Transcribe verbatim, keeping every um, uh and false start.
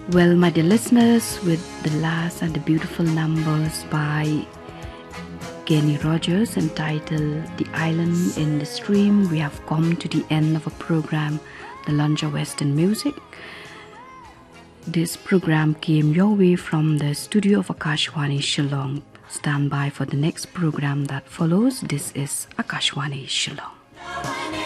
Well, my dear listeners, with the last and the beautiful numbers by Kenny Rogers entitled The Island in the Stream, we have come to the end of a program, The Lunch of Western Music. This program came your way from the studio of Akashwani Shillong. Stand by for the next program that follows. This is Akashwani Shillong.